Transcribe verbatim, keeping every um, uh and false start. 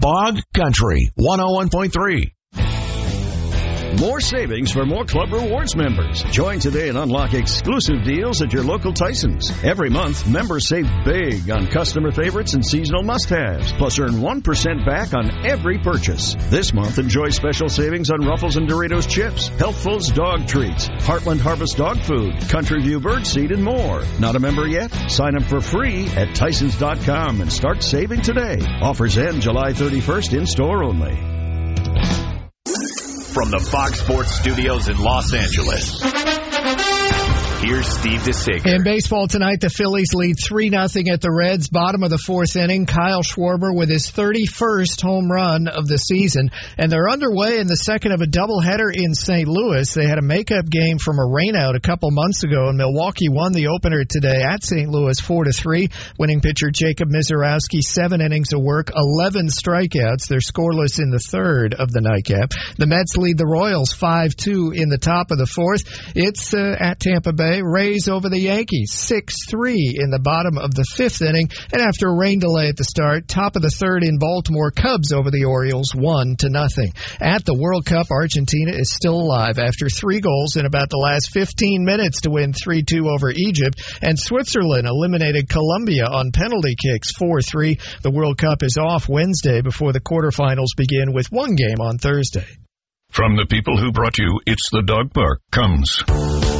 Bog Country one oh one point three. More savings for more Club Rewards members. Join today and unlock exclusive deals at your local Tyson's. Every month, members save big on customer favorites and seasonal must-haves, plus earn one percent back on every purchase. This month, enjoy special savings on Ruffles and Doritos chips, Healthful's dog treats, Heartland Harvest dog food, Country View birdseed, and more. Not a member yet? Sign up for free at Tysons dot com and start saving today. Offers end July thirty-first, in-store only. From the Fox Sports Studios in Los Angeles, here's Steve DeSager. In baseball tonight, the Phillies lead three nothing at the Reds. Bottom of the fourth inning, Kyle Schwarber with his thirty-first home run of the season. And they're underway in the second of a doubleheader in Saint Louis. They had a makeup game from a rainout a couple months ago, and Milwaukee won the opener today at Saint Louis four to three. Winning pitcher Jacob Mizorowski, seven innings of work, eleven strikeouts. They're scoreless in the third of the nightcap. The Mets lead the Royals five two in the top of the fourth. It's uh, at Tampa Bay. Rays over the Yankees six three in the bottom of the fifth inning. And after a rain delay at the start, top of the third in Baltimore, Cubs over the Orioles one to nothing. At the World Cup, Argentina is still alive after three goals in about the last fifteen minutes to win three two over Egypt. And Switzerland eliminated Colombia on penalty kicks four three. The World Cup is off Wednesday before the quarterfinals begin with one game on Thursday. From the people who brought you It's the Dog Park comes